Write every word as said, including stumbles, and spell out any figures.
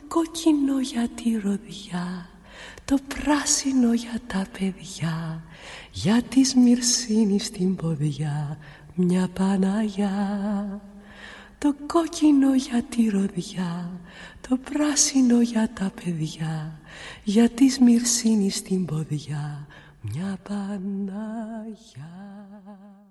κόκκινο για τη ροδιά, το πράσινο για τα παιδιά, για τη Σμυρσίνη στην ποδιά μια Παναγιά. Το κόκκινο για τη ροδιά, το πράσινο για τα παιδιά, για τη Σμυρσίνη στην ποδιά μια Παναγιά.